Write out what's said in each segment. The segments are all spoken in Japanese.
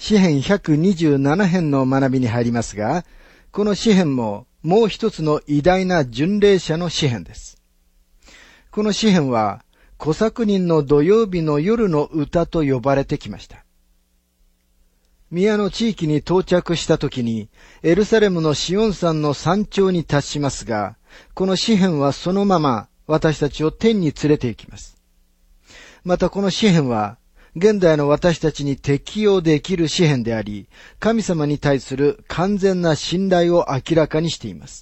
詩編127編の学びに入りますが、この詩編ももう一つの偉大な巡礼者の詩編です。この詩編は小作人の土曜日の夜の歌と呼ばれてきました。宮の地域に到着したときにエルサレムのシオン山の山頂に達しますが、この詩編はそのまま私たちを天に連れて行きます。またこの詩編は現代の私たちに適用できる詩編であり、神様に対する完全な信頼を明らかにしています。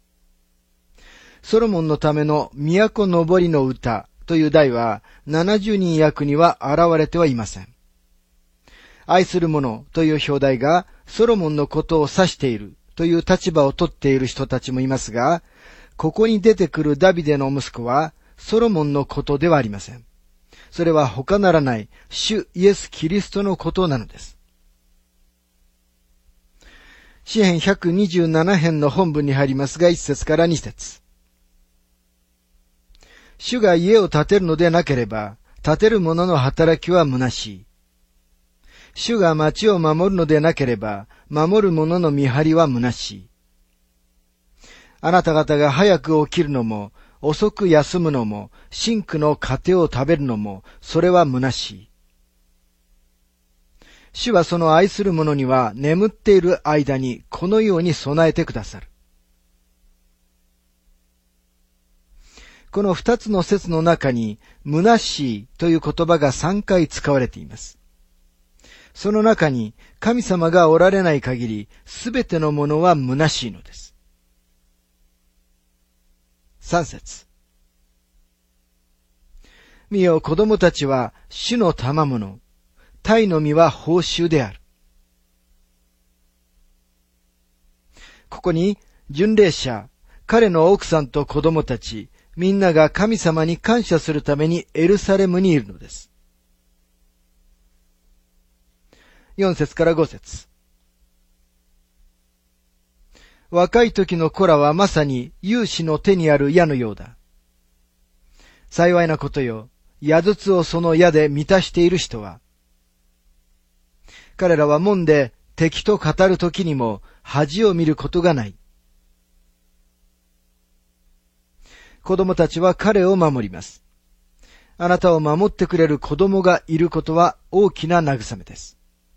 ソロモンのための都のぼりの歌という題は70人訳には現れてはいません。愛する者という表題がソロモンのことを指しているという立場をとっている人たちもいますが、ここに出てくるダビデの息子はソロモンのことではありません。それは他ならない主イエス・キリストのことなのです。詩編127編の本文に入りますが、1節から2節。主が家を建てるのでなければ、建てる者の働きは虚しい。主が町を守るのでなければ、守る者の見張りは虚しい。あなた方が早く起きるのも、遅く休むのも、真紅の糧を食べるのも、それは虚しい。主はその愛する者には眠っている間にこのように備えてくださる。この二つの説の中に、虚しいという言葉が3回使われています。その中に神様がおられない限り、すべてのものは虚しいのです。3節。見よ、子供たちは主の賜物、鯛の実は報酬である。ここに巡礼者、彼の奥さんと子供たち、みんなが神様に感謝するためにエルサレムにいるのです。4節から5節。若い時の子らはまさに勇士の手にある矢のようだ。幸いなことよ、矢筒をその矢で満たしている人は。彼らは門で敵と語る時にも恥を見ることがない。子供たちは彼を守ります。あなたを守ってくれる子供がいることは大きな慰めです。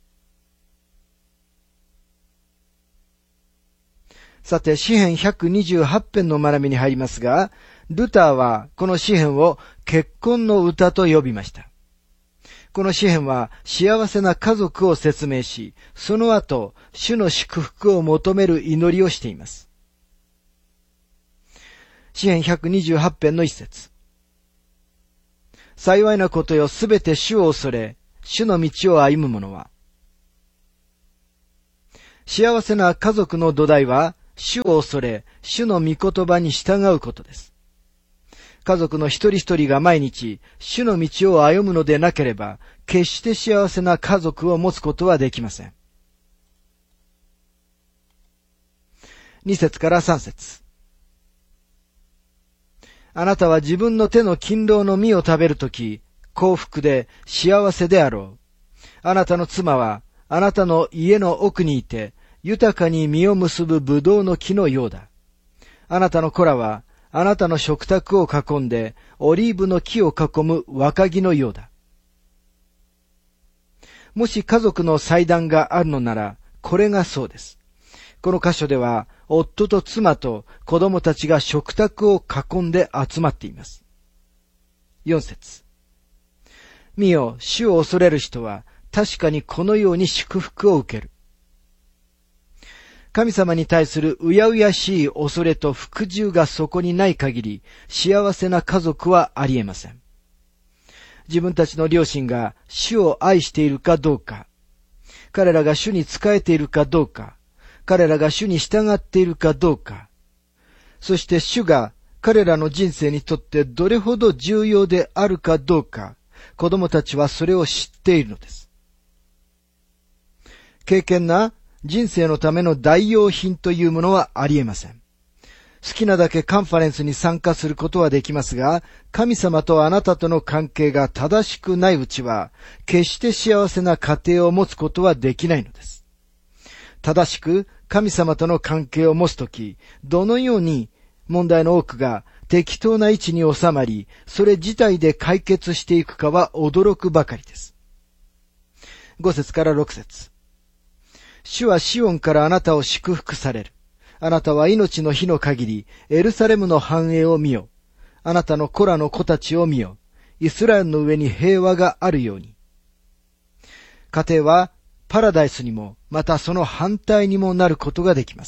さて、詩編128編の学びに入りますが、ルターはこの詩編を結婚の歌と呼びました。この詩編は幸せな家族を説明し、その後、主の祝福を求める祈りをしています。詩編128編の一節。幸いなことよ、すべて主を恐れ、主の道を歩む者は。幸せな家族の土台は、主を恐れ、主の御言葉に従うことです。家族の一人一人が毎日、主の道を歩むのでなければ、決して幸せな家族を持つことはできません。2節から3節。あなたは自分の手の勤労の実を食べるとき、幸福で幸せであろう。あなたの妻は、あなたの家の奥にいて、豊かに実を結ぶブドウの木のようだ。あなたの子らは、あなたの食卓を囲んで、オリーブの木を囲む若木のようだ。もし家族の祭壇があるのなら、これがそうです。この箇所では、夫と妻と子供たちが食卓を囲んで集まっています。4節。見よ、主を恐れる人は、確かにこのように祝福を受ける。神様に対するうやうやしい恐れと服従がそこにない限り、幸せな家族はありえません。自分たちの両親が主を愛しているかどうか、彼らが主に仕えているかどうか、彼らが主に従っているかどうか、そして主が彼らの人生にとってどれほど重要であるかどうか、子供たちはそれを知っているのです。敬虔な人生のための代用品というものはありえません。 好きなだけカンファレンスに参加することはできますが、神様とあなたとの関係が正しくないうちは、決して幸せな家庭を持つことはできないのです。正しく神様との関係を持つとき、どのように問題の多くが適当な位置に収まり、それ自体で解決していくかは驚くばかりです。5節から6節。主はシオンからあなたを祝福される。あなたは命の日の限り、エルサレムの繁栄を見よ。あなたの子らの子たちを見よ。イスラエルの上に平和があるように。家庭はパラダイスにも、またその反対にもなることができます。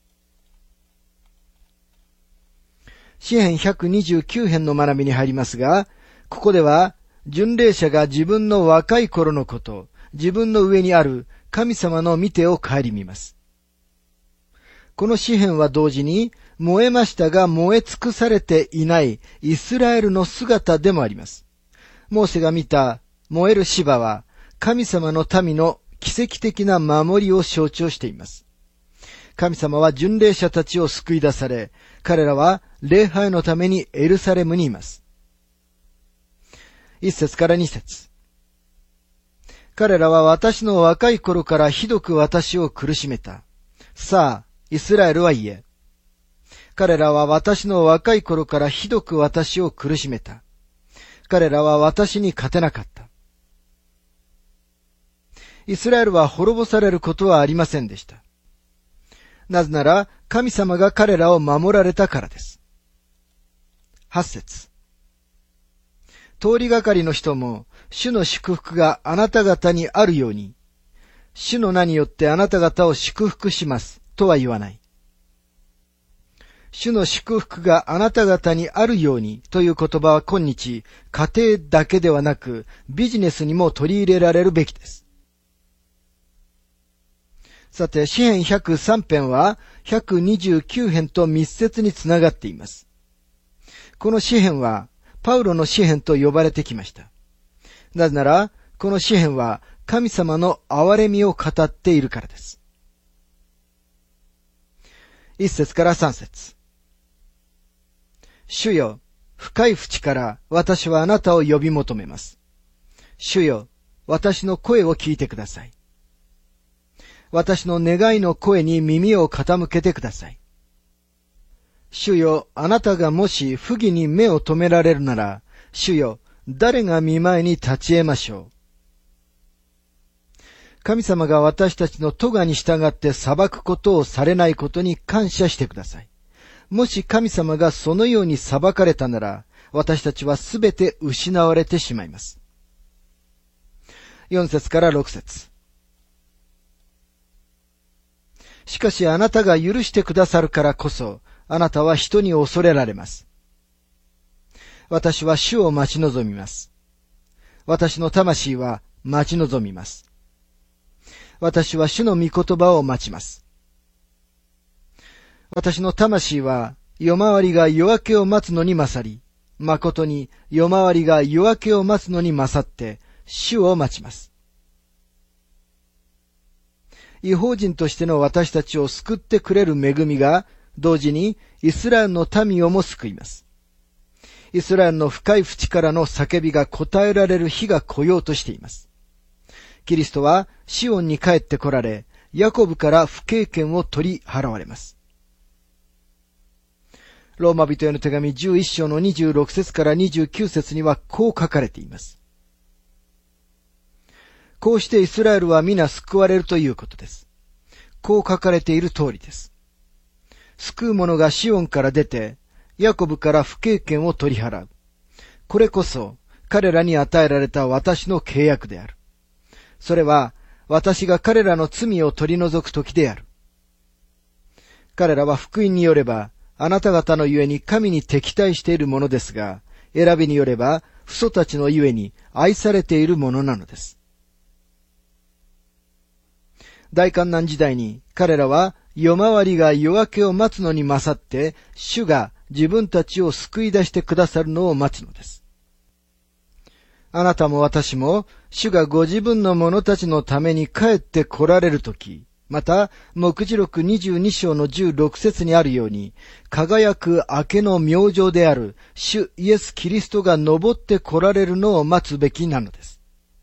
詩編129編の学びに入りますが、ここでは、巡礼者が自分の若い頃のこと、自分の上にある神様の見てを顧みます。この詩編は同時に、燃えましたが燃え尽くされていないイスラエルの姿でもあります。モーセが見た燃える芝は、神様の民の奇跡的な守りを象徴しています。神様は巡礼者たちを救い出され、彼らは礼拝のためにエルサレムにいます。1節から2節。彼らは私の若い頃からひどく私を苦しめた。さあ、イスラエルは言え。彼らは私の若い頃からひどく私を苦しめた。彼らは私に勝てなかった。イスラエルは滅ぼされることはありませんでした。なぜなら、神様が彼らを守られたからです。8節。通りがかりの人も、主の祝福があなた方にあるように、主の名によってあなた方を祝福します、とは言わない。主の祝福があなた方にあるようにという言葉は今日、家庭だけではなく、ビジネスにも取り入れられるべきです。さて、詩編103編は129編と密接につながっています。この詩編は、パウロの詩編と呼ばれてきました。なぜなら、この詩編は神様の憐れみを語っているからです。1節から3節。主よ、深い淵から私はあなたを呼び求めます。主よ、私の声を聞いてください。私の願いの声に耳を傾けてください。主よ、あなたがもし不義に目を留められるなら、主よ、誰が御前に立ち得ましょう。神様が私たちの咎に従って裁くことをされないことに感謝してください。もし神様がそのように裁かれたなら、私たちはすべて失われてしまいます。4節から6節。しかしあなたが許してくださるからこそ、あなたは人に恐れられます。私は主を待ち望みます。私の魂は待ち望みます。私は主の御言葉を待ちます。私の魂は夜回りが夜明けを待つのに勝り、誠に夜回りが夜明けを待つのに勝って主を待ちます。異邦人としての私たちを救ってくれる恵みが、同時にイスラエルの民をも救います。イスラエルの深い淵からの叫びが答えられる日が来ようとしています。キリストはシオンに帰って来られ、ヤコブから不敬虔を取り払われます。ローマ人への手紙11章の26節から29節にはこう書かれています。こうしてイスラエルは皆救われるということです。こう書かれている通りです。救う者がシオンから出て、ヤコブから不敬虔を取り払う。これこそ彼らに与えられた私の契約である。それは私が彼らの罪を取り除く時である。彼らは福音によれば、あなた方のゆえに神に敵対しているものですが、選びによれば、父祖たちのゆえに愛されているものなのです。大患難時代に彼らは夜回りが夜明けを待つのに勝って、主が自分たちを救い出してくださるのを待つのです。あなたも私も、主がご自分の者たちのために帰って来られるとき、 また、黙示録22章の16節にあるように、輝く明けの明星である主イエス・キリストが昇って来られるのを待つべきなのです。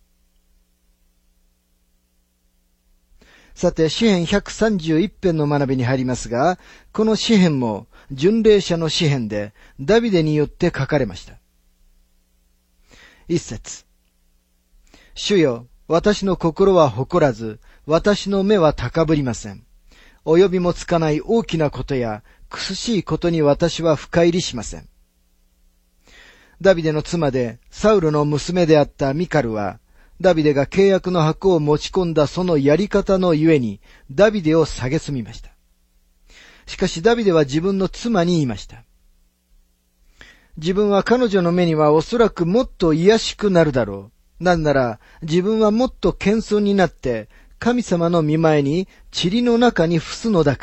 さて、詩編131編の学びに入りますが、この詩編も巡礼者の詩編でダビデによって書かれました。一節。主よ、私の心は誇らず、私の目は高ぶりません。及びもつかない大きなことや苦しいことに私は深入りしません。ダビデの妻でサウルの娘であったミカルは、ダビデが契約の箱を持ち込んだそのやり方のゆえに、ダビデを蔑みました。しかしダビデは自分の妻に言いました。自分は彼女の目にはおそらくもっと卑しくなるだろう。なんなら自分はもっと謙遜になって神様の御前に塵の中に伏すのだから。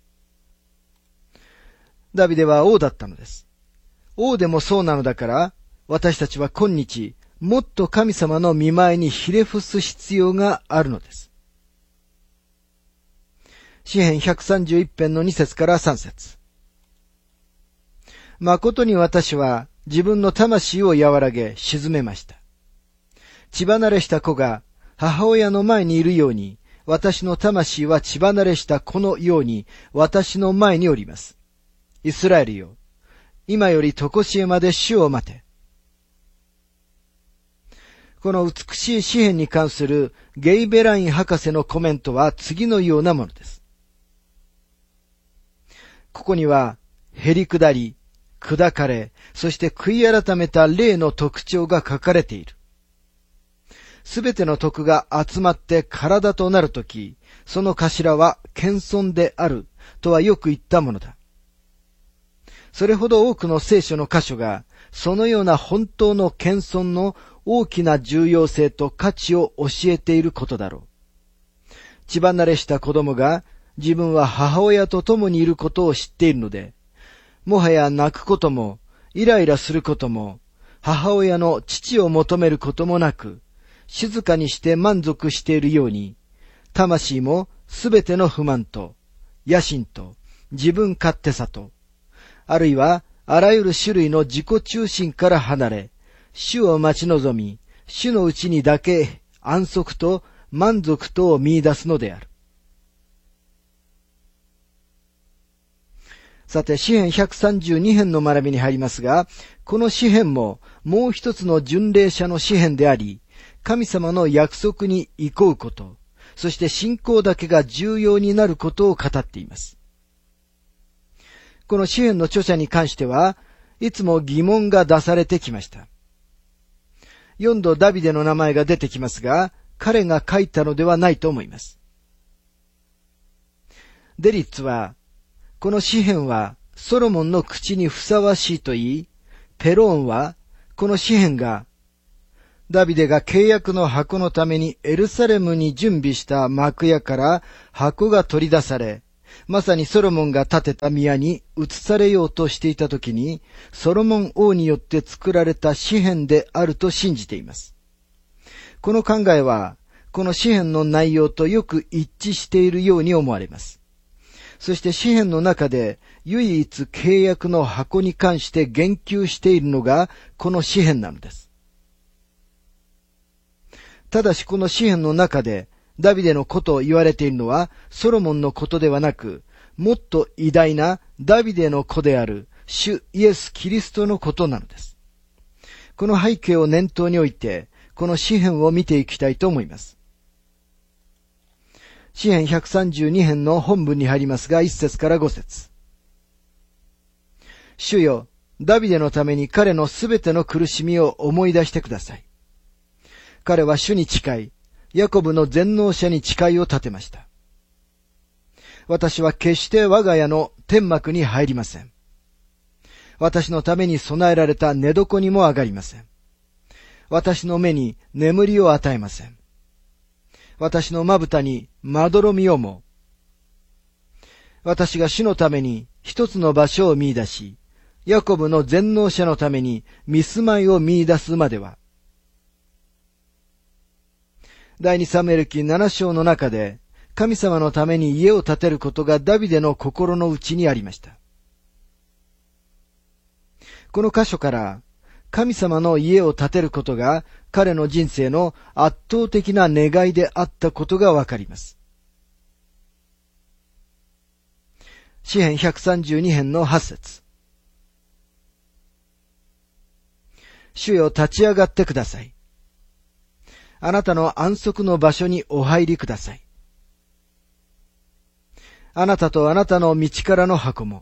ダビデは王だったのです。王でもそうなのだから、私たちは今日、もっと神様の御前にひれ伏す必要があるのです。詩編131編の2節から3節。誠に私は自分の魂を和らげ沈めました。血離れした子が母親の前にいるように、私の魂は血離れした子のように私の前におります。イスラエルよ、今より常しえまで主を待て。この美しい詩編に関するゲイベライン博士のコメントは次のようなものです。ここには、へりくだり、砕かれ、そして悔い改めた霊の特徴が書かれている。すべての徳が集まって体となるとき、その頭は謙遜であるとはよく言ったものだ。それほど多くの聖書の箇所が、そのような本当の謙遜の大きな重要性と価値を教えていることだろう。血離れした子供が自分は母親と共にいることを知っているので、もはや泣くことも、イライラすることも、母親の父を求めることもなく、静かにして満足しているように、魂もすべての不満と、野心と、自分勝手さと、あるいはあらゆる種類の自己中心から離れ、主を待ち望み、主のうちにだけ安息と満足とを見出すのである。さて、詩編132編の学びに入りますが、この詩編ももう一つの巡礼者の詩編であり、神様の約束に移行うこと、そして信仰だけが重要になることを語っています。この詩編の著者に関しては、いつも疑問が出されてきました。4度ダビデの名前が出てきますが、彼が書いたのではないと思います。デリッツは、この詩編はソロモンの口にふさわしいと言い、ペローンは、この詩編が、ダビデが契約の箱のためにエルサレムに準備した幕屋から箱が取り出され、まさにソロモンが建てた宮に移されようとしていたときに、ソロモン王によって作られた詩編であると信じています。この考えは、この詩編の内容とよく一致しているように思われます。そして詩編の中で唯一契約の箱に関して言及しているのがこの詩編なのです。ただしこの詩編の中でダビデのことを言われているのはソロモンのことではなく、もっと偉大なダビデの子である主イエス・キリストのことなのです。この背景を念頭に置いてこの詩編を見ていきたいと思います。詩編132編の本文に入りますが、1節から5節。主よ、ダビデのために彼のすべての苦しみを思い出してください。彼は主に誓い、ヤコブの全能者に誓いを立てました。私は決して我が家の天幕に入りません。私のために備えられた寝床にも上がりません。私の目に眠りを与えません。私のまぶたにまどろみをも。私が主のために一つの場所を見出し、ヤコブの全能者のために見住まいを見出すまでは。第二サムエル記7章の中で、 神様のために家を建てることがダビデの心の内にありました。この箇所から神様の家を建てることが彼の人生の圧倒的な願いであったことがわかります。詩編132編の8節。主よ、立ち上がってください。あなたの安息の場所にお入りください。あなたとあなたの道からの箱も。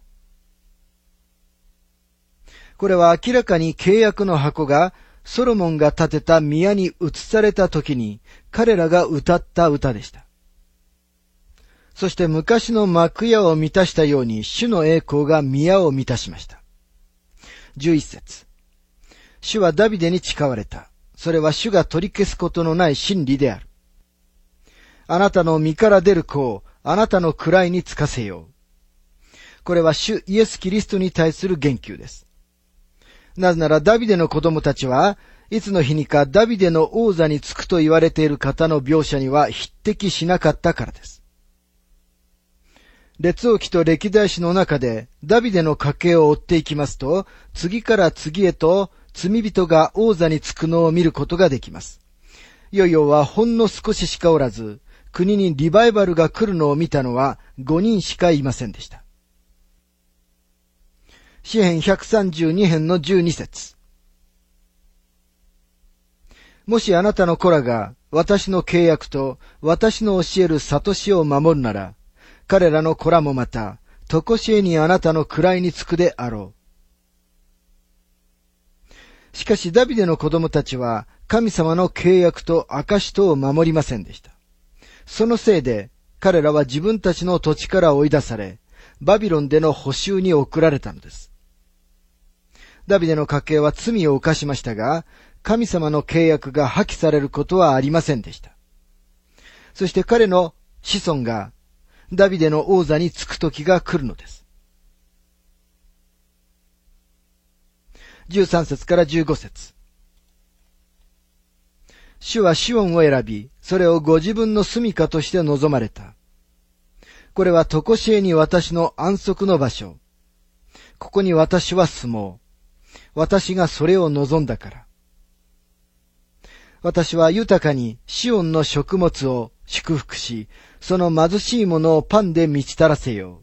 これは明らかに契約の箱がソロモンが建てた宮に移された時に彼らが歌った歌でした。そして昔の幕屋を満たしたように主の栄光が宮を満たしました。11節。主はダビデに誓われた。それは主が取り消すことのない真理である。あなたの身から出る子をあなたの位につかせよう。これは主イエス・キリストに対する言及です。なぜならダビデの子供たちはいつの日にかダビデの王座につくと言われている方の描写には匹敵しなかったからです。列王記と歴代史の中でダビデの家系を追っていきますと、次から次へと罪人が王座につくのを見ることができます。ヨヨはほんの少ししかおらず、国にリバイバルが来るのを見たのは5人しかいませんでした。詩編132編の12節。もしあなたの子らが私の契約と私の教える諭しを守るなら、彼らの子らもまた、とこしえにあなたの位につくであろう。しかしダビデの子供たちは神様の契約と証とを守りませんでした。そのせいで彼らは自分たちの土地から追い出され、バビロンでの捕囚に送られたのです。ダビデの家系は罪を犯しましたが、神様の契約が破棄されることはありませんでした。そして彼の子孫がダビデの王座につく時が来るのです。13節から15節。主はシオンを選び、それをご自分の住処として望まれた。これはとこしえに私の安息の場所。ここに私は住もう。私がそれを望んだから。私は豊かにシオンの食物を祝福し、その貧しいものをパンで満ち足らせよう。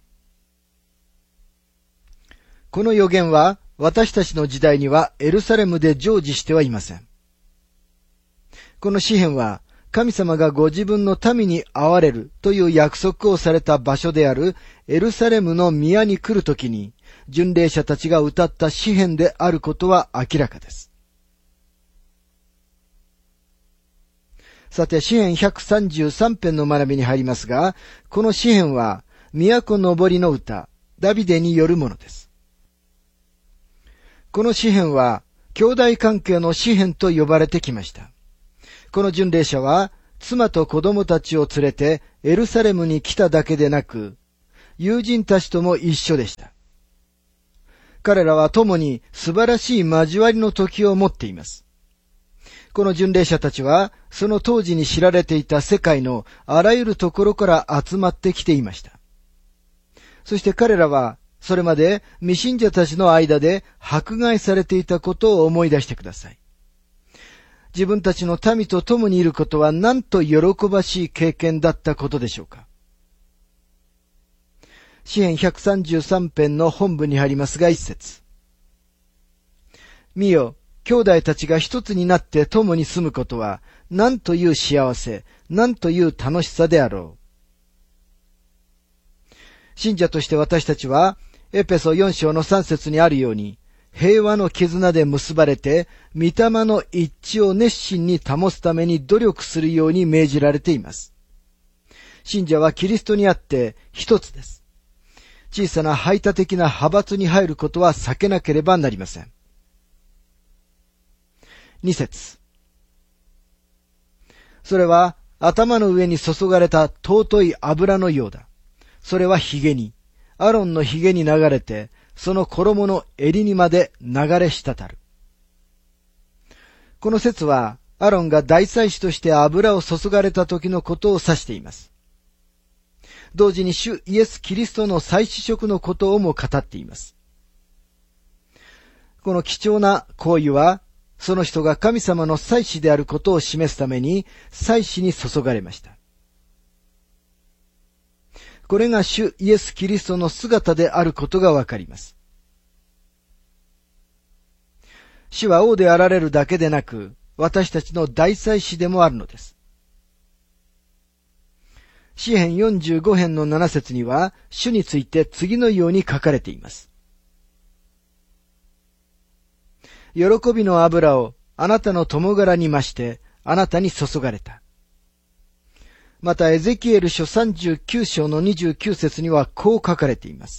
この予言は私たちの時代にはエルサレムで成就してはいません。この詩篇は神様がご自分の民に会われるという約束をされた場所であるエルサレムの宮に来るときに巡礼者たちが歌った詩篇であることは明らかです。さて、詩編133編の学びに入りますが、この詩編は、都のぼりの歌、ダビデによるものです。この詩編は、兄弟関係の詩編と呼ばれてきました。この巡礼者は、妻と子供たちを連れてエルサレムに来ただけでなく、友人たちとも一緒でした。彼らは共に素晴らしい交わりの時を持っています。この巡礼者たちは、その当時に知られていた世界のあらゆるところから集まってきていました。そして彼らは、それまで未信者たちの間で迫害されていたことを思い出してください。自分たちの民と共にいることはなんと喜ばしい経験だったことでしょうか。詩編133編の本文に入りますが、一節。見よ、兄弟たちが一つになって共に住むことは、何という幸せ、何という楽しさであろう。信者として私たちは、エペソ4章の3節にあるように、平和の絆で結ばれて、御霊の一致を熱心に保つために努力するように命じられています。信者はキリストにあって一つです。小さな排他的な派閥に入ることは避けなければなりません。2節。それは頭の上に注がれた尊い油のようだ。それは髭に、アロンの髭に流れて、その衣の襟にまで流れ滴る。この説は、アロンが大祭司として油を注がれた時のことを指しています。 同時に主イエス・キリストの再試食のことをも語っています。この貴重な行為は、その人が神様の祭司であることを示すために祭司に注がれました。これが主イエス・キリストの姿であることがわかります。主は王であられるだけでなく、私たちの大祭司でもあるのです。詩編45編の7節には、主について次のように書かれています。喜びの油をあなたの共柄に増して、あなたに注がれた。また、エゼキエル書39章の29節にはこう書かれています。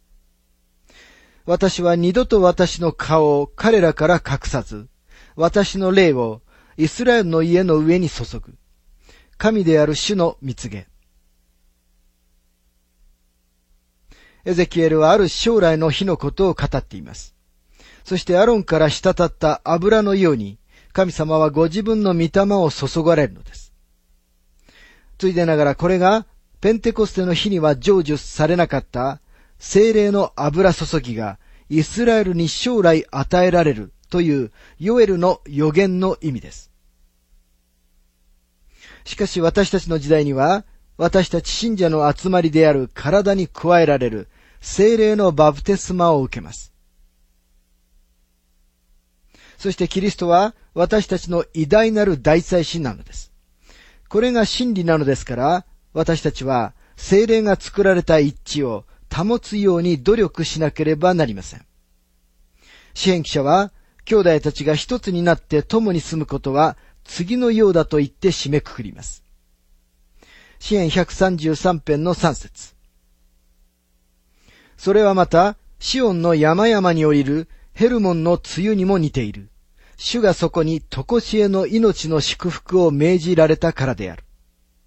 私は二度と私の顔を彼らから隠さず、私の霊をイスラエルの家の上に注ぐ。神である主の蜜げ。エゼキエルはある将来の日のことを語っています。そしてアロンから滴った油のように、神様はご自分の御霊を注がれるのです。ついでながらこれがペンテコステの日には成就されなかった聖霊の油注ぎがイスラエルに将来与えられるというヨエルの予言の意味です。しかし私たちの時代には私たち信者の集まりである体に加えられる聖霊のバプテスマを受けます。そしてキリストは私たちの偉大なる大祭司なのです。これが真理なのですから、私たちは聖霊が作られた一致を保つように努力しなければなりません。詩編記者は、兄弟たちが一つになって共に住むことは次のようだと言って締めくくります。詩編133編の3節。それはまた、シオンの山々に降りるヘルモンの梅雨にも似ている。主がそこに常しえの命の祝福を命じられたからである。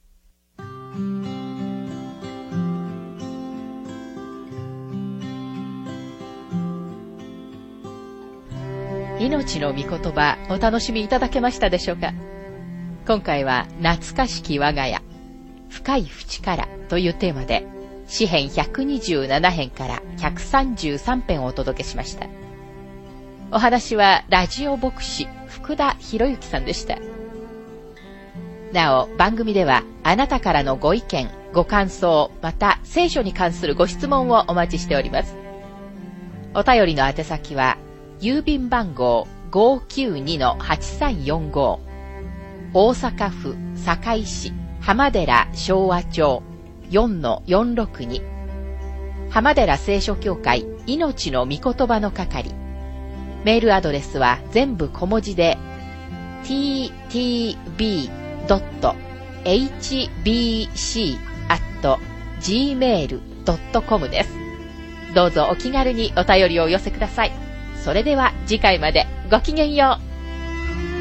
命の御言葉、お楽しみいただけましたでしょうか。今回は懐かしき我が家、深い淵からというテーマで、詩編127編から133編をお届けしました。お話はラジオ牧師福田博之さんでした。なお、番組ではあなたからのご意見、ご感想、また聖書に関するご質問をお待ちしております。お便りの宛先は、郵便番号 592-8345 大阪府堺市浜寺昭和町 4-462 浜寺聖書協会命の御言葉の係。メールアドレスは全部小文字で ttb.hbc@gmail.com です。どうぞお気軽にお便りをお寄せください。それでは次回までごきげんよう。